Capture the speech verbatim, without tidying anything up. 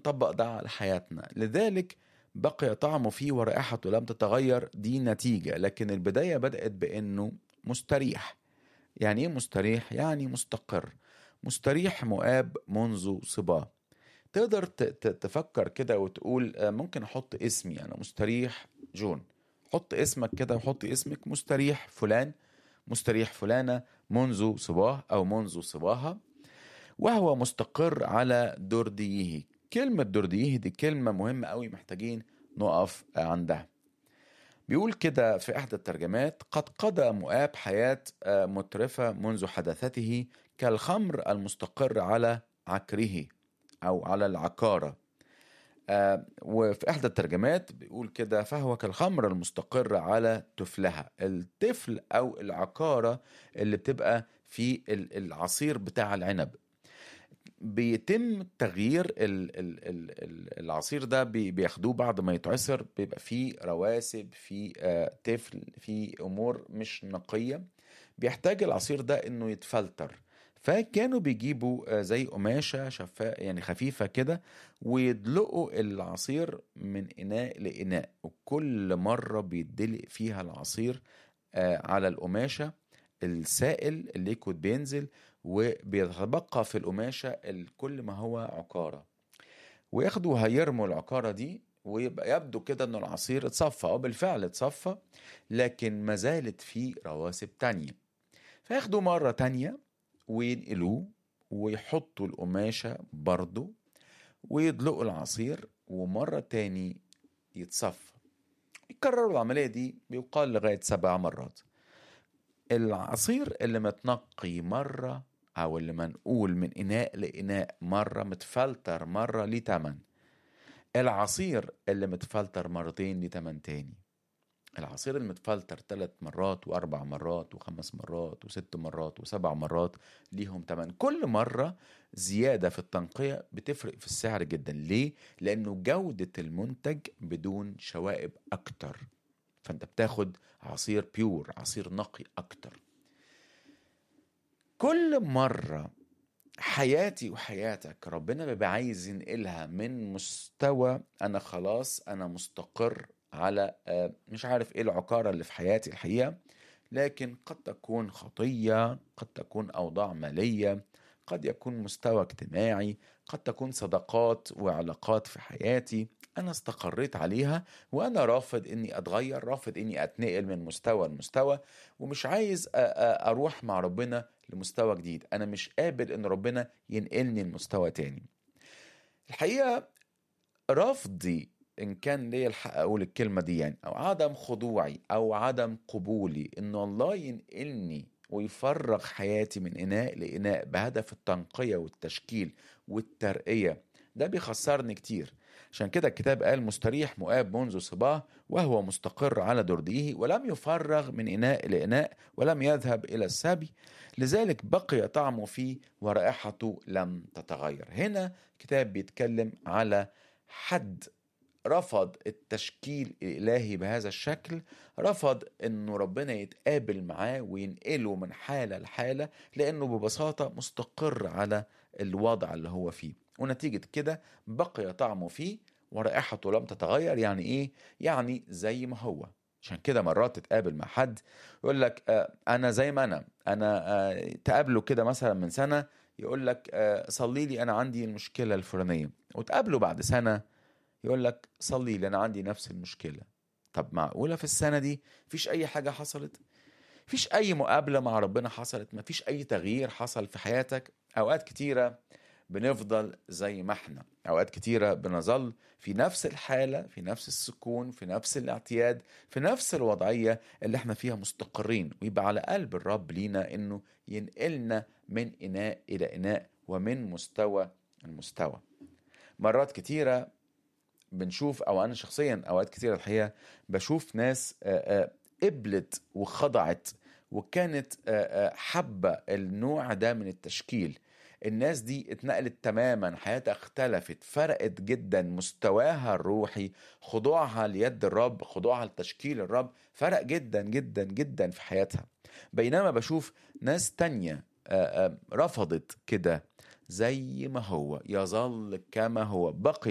نطبق ده على حياتنا. لذلك بقي طعمه فيه ورائحته لم تتغير، دي نتيجة. لكن البداية بدأت بأنه مستريح. يعني ايه مستريح؟ يعني مستقر. مستريح مؤاب منذ صباه. تقدر ت- ت- تفكر كده وتقول آه، ممكن احط اسمي انا مستريح جون. حط اسمك كده وحط اسمك مستريح فلان، مستريح فلانة منذ صباه او منذ صباها، وهو مستقر على درديه. كلمة درديه دي كلمة مهمة قوي، محتاجين نقف عندها. بيقول كده في إحدى الترجمات: قد قضى مؤاب حياة آه، مترفة منذ حدثته، كالخمر المستقر على عكره أو على العكارة. آه، وفي إحدى الترجمات بيقول كده: فهو كالخمر المستقر على تفلها. التفل أو العكارة اللي بتبقى في ال- العصير بتاع العنب، بيتم تغيير ال ال ال ال- العصير ده، بي- بياخدوه بعد ما يتعصر، بيبقى فيه رواسب، فيه آه، تفل، فيه أمور مش نقية، بيحتاج العصير ده إنه يتفلتر. فكانوا بيجيبوا آه، زي قماشة شفاء يعني خفيفة كده، ويدلقوا العصير من إناء لإناء، وكل مرة بيدلق فيها العصير آه، على القماشة، السائل الليكويد بينزل، وبيتبقى في القماشة ال- كل ما هو عقارة، وياخدوا هيرموا العقارة دي، ويبقى يبدو كده ان العصير اتصفى، او بالفعل اتصفى، لكن ما زالت فيه رواسب تانية. فياخدوا مرة تانية وينقلوه، ويحطوا القماشة برضو، ويدلقوا العصير، ومرة تاني يتصفى. يكرروا العملية دي بيقال لغاية سبع مرات. العصير اللي متنقي مرة، أو اللي منقول من إناء لإناء مرة، متفلتر مرة، ليه تمن. العصير اللي متفلتر مرتين ليه تمن تاني. العصير المتفلتر ثلاث مرات وأربع مرات وخمس مرات وست مرات وسبع مرات ليهم تمن. كل مرة زيادة في التنقية بتفرق في السعر جدا. ليه؟ لأنه جودة المنتج بدون شوائب أكتر، فأنت بتاخد عصير بيور، عصير نقي أكتر. كل مرة حياتي وحياتك ربنا بيبقى عايز ينقلها من مستوى أنا خلاص أنا مستقر على آه، مش عارف إيه العقارة اللي في حياتي الحقيقة، لكن قد تكون خطية، قد تكون أوضاع مالية، قد يكون مستوى اجتماعي، قد تكون صداقات وعلاقات في حياتي أنا استقريت عليها، وأنا رافض إني أتغير، رافض إني أتنقل من مستوى لمستوى، ومش عايز أ- أ- أروح مع ربنا لمستوى جديد. أنا مش قابل إن ربنا ينقلني لمستوى تاني. الحقيقة رفضي، إن كان لي الحق أقول الكلمة دي يعني، أو عدم خضوعي أو عدم قبولي إن الله ينقلني ويفرغ حياتي من إناء لإناء بهدف التنقية والتشكيل والترقية، ده بيخسرني كتير. عشان كده الكتاب قال: مستريح مؤاب منذ صباه، وهو مستقر على درديه، ولم يفرغ من إناء لإناء، ولم يذهب إلى السبي، لذلك بقي طعمه فيه ورائحته لم تتغير. هنا كتاب بيتكلم على حد رفض التشكيل الإلهي بهذا الشكل، رفض أنه ربنا يتقابل معاه وينقله من حالة لحالة، لأنه ببساطة مستقر على الوضع اللي هو فيه، ونتيجة كده بقي طعمه فيه ورائحته لم تتغير. يعني إيه؟ يعني زي ما هو. عشان كده مرات تتقابل مع حد يقول لك آه أنا زي ما أنا أنا آه تقابله كده مثلا من سنة، يقول لك آه صلي لي أنا عندي المشكلة الفلانية، وتقابله بعد سنة يقول لك صلي لي أنا عندي نفس المشكلة. طب معقولة في السنة دي مفيش أي حاجة حصلت؟ مفيش أي مقابلة مع ربنا حصلت؟ مفيش أي تغيير حصل في حياتك؟ أوقات كتيرة بنفضل زي ما احنا، أوقات كتيرة بنظل في نفس الحالة، في نفس السكون، في نفس الاعتياد، في نفس الوضعية اللي احنا فيها مستقرين. ويبقى على قلب الرب لينا إنه ينقلنا من إناء إلى إناء، ومن مستوى المستوى. مرات كتيرة بنشوف، او انا شخصيا اوقات كتير الحقيقه بشوف ناس آه، آه، قبلت وخضعت، وكانت آه، آه، حابه النوع ده من التشكيل. الناس دي اتنقلت تماما، حياتها اختلفت، فرقت جدا، مستواها الروحي، خضوعها ليد الرب، خضوعها لتشكيل الرب، فرق جدا جدا جدا في حياتها. بينما بشوف ناس تانية آه، آه، رفضت كده، زي ما هو، يظل كما هو، بقي